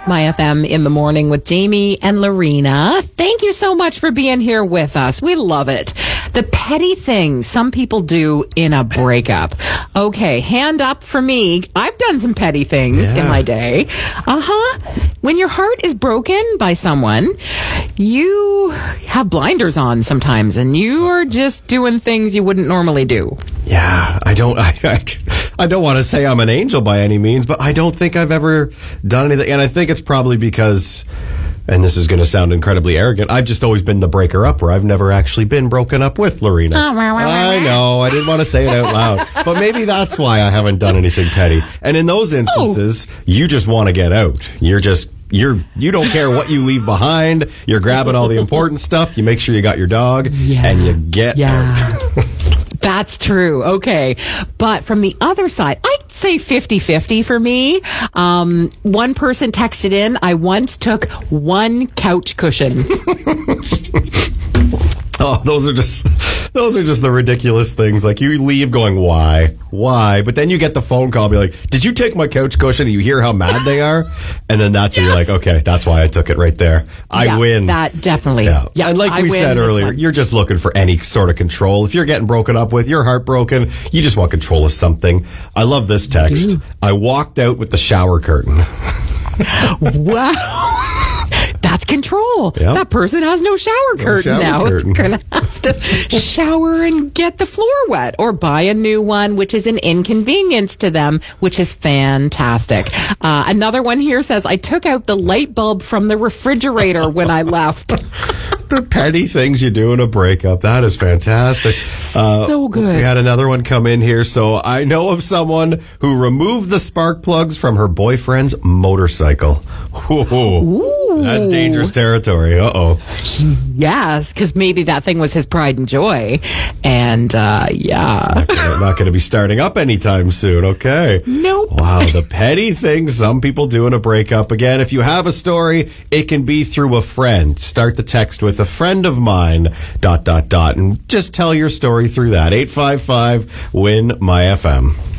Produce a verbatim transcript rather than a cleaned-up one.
My F M in the morning with Jamie and Lorena. Thank you so much for being here with us. We love it. The petty things some people do in a breakup. Okay, hand up for me. I've done some petty things Yeah. in my day. Uh-huh. When your heart is broken by someone, you have blinders on sometimes, and you are just doing things you wouldn't normally do. Yeah, I don't. I, I, I don't want to say I'm an angel by any means, but I don't think I've ever done anything. And I think it's probably because, and this is going to sound incredibly arrogant, I've just always been the breaker upper. I've never actually been broken up with Lorena. I know. I didn't want to say it out loud, but maybe that's why I haven't done anything petty. And in those instances, oh. you just want to get out. You're just. You're, you don't care what you leave behind. You're grabbing all the important stuff. You make sure you got your dog, yeah. and you get yeah. out. That's true. Okay. But from the other side, I'd say fifty-fifty for me. Um, one person texted in, I once took one couch cushion. Oh, those are just those are just the ridiculous things. Like, you leave going, why? Why? But then you get the phone call, be like, did you take my couch cushion? And you hear how mad they are. And then that's when yes. you're like, okay, that's why I took it right there. I yeah, win. That definitely. Yeah. yeah and like I we said earlier, you're just looking for any sort of control. If you're getting broken up with, you're heartbroken, you just want control of something. I love this text. Ooh. I walked out with the shower curtain. Wow. That's control. Yep. That person has no shower no curtain shower now. Curtain. It's going to have to shower and get the floor wet or buy a new one, which is an inconvenience to them, which is fantastic. Uh, another one here says, I took out the light bulb from the refrigerator when I left. The petty things you do in a breakup. That is fantastic. Uh, so good. We had another one come in here. So I know of someone who removed the spark plugs from her boyfriend's motorcycle. Ooh, Ooh. That's dangerous territory. Uh-oh. Yes, because maybe that thing was his pride and joy. And, uh, yeah. Not going to be starting up anytime soon. Okay. Nope. Wow, the petty things some people do in a breakup. Again, if you have a story, it can be through a friend. Start the text with a friend of mine, dot, dot, dot, and just tell your story through that. eight five five, W I N, M Y F M.